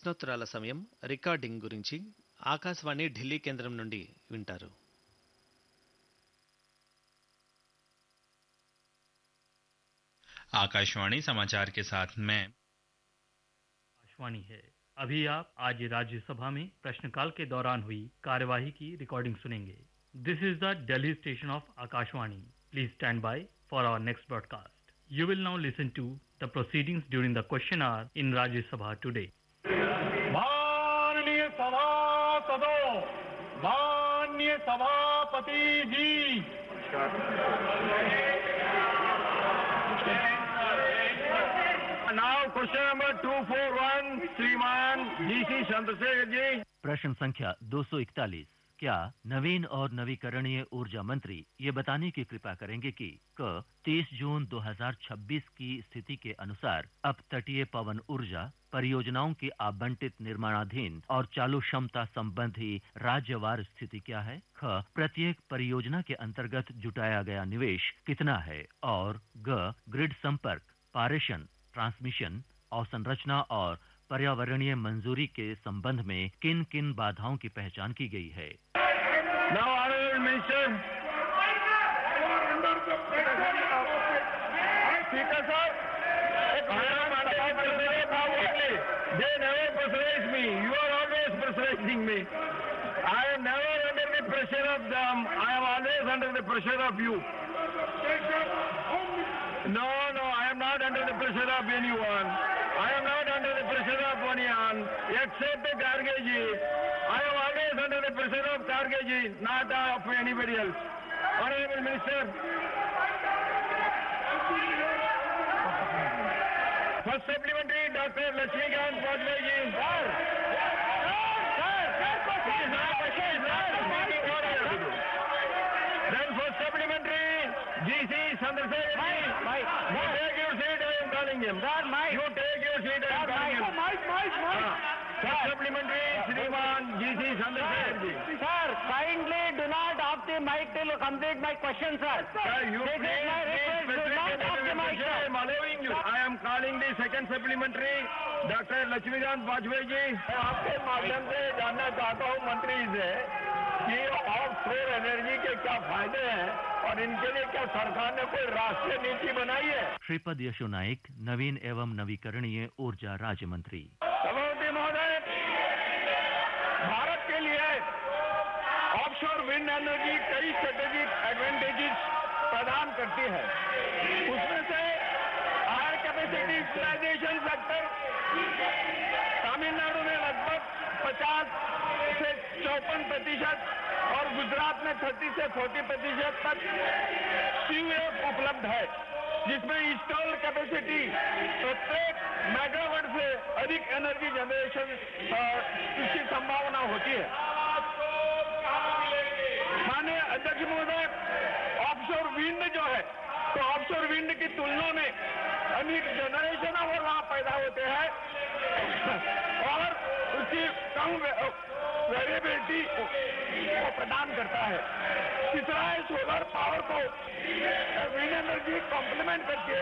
ప్రశ్నోత్తరాల సమయం రికార్డింగ్ గురించి ఆకాశవాణి ఢిల్లీ కేంద్రం నుండి వింటారు. आकाशवाणी समाचार के साथ मैं आकाशवाणी है। अभी आप आज राज्यसभा में प्रश्नकाल के दौरान हुई कार्यवाही की रिकॉर्डिंग सुनेंगे। This is the Delhi station of Akashvani. Please stand by for our next broadcast. You will now listen to the proceedings during the question our in Rajya Sabha today. माननीय सभासदों, माननीय सभापति जी, नाउ क्वेश्चन नंबर 241 श्रीमान जीसी चंद्रशेखर जी। प्रश्न संख्या 241। क्या नवीन और नवीकरणीय ऊर्जा मंत्री ये बताने की कृपा करेंगे कि 30 जून 2026 की स्थिति के अनुसार अब तटीय पवन ऊर्जा परियोजनाओं की आवंटित निर्माणाधीन और चालू क्षमता संबंधी राज्यवार स्थिति क्या है? ख प्रत्येक परियोजना के अंतर्गत जुटाया गया निवेश कितना है? और ग ग्रिड संपर्क, पारेषण, ट्रांसमिशन, अवसंरचना और पर्यावरणीय मंजूरी के संबंध में किन किन बाधाओं की पहचान की गई है? Now, Honorable Minister. Speaker sir, they never pressurize me. You are always pressurizing me. I am never under the pressure of them. I am always under the pressure of you. No, I am not under the pressure of anyone. I am not under the pressure of anyone except the Kharge ji. I am always under the pressure of Kharge ji, not of anybody else. Honorable Minister. First supplementary, Dr. Lakshmikant Vajpayee ji. Then first supplementary, GC Chandrasekhar ji. You take your seat, I am calling him. You take your seat, I am calling him. First supplementary, Shriman GC Chandrasekhar ji. Sir, kindly do not off the mic till you complete my question, sir. Sir, you This is please my request, do not off the mic, I am sir. allowing you. I am calling the second supplementary, Dr. Lakshmikant Vajpayee ji. मैं आपके माध्यम से जानना चाहता हूँ मंत्री से कि ऑफ सोलर एनर्जी के क्या फायदे हैं और इनके लिए क्या सरकार ने कोई राष्ट्रीय नीति बनाई है? श्रीपद यशो नाइक, नवीन एवं नवीकरणीय ऊर्जा राज्य मंत्री। सभापति महोदय, भारत के लिए ऑफशोर विंड एनर्जी कई स्ट्रेटेजिक एडवांटेजेस प्रदान करती है। उसमें से higher capacity utilisation factor Tamil Nadu में लगभग 50 से 54% और गुजरात में 30 से 40% तक CUF उपलब्ध है, जिसमें इंस्टॉल कैपेसिटी प्रत्येक मेगावाट से अधिक एनर्जी जनरेशन की संभावना होती है। माननीय अध्यक्ष महोदय, ऑफशोर विंड जो है, तो ऑफशोर विंड की तुलना में अधिक जनरेशन और वहां पैदा होते हैं और उसकी कम वेरिएबिलिटी को प्रदान करता है। तीसरा है सोलर पावर को विंड एनर्जी कॉम्प्लीमेंट करती है।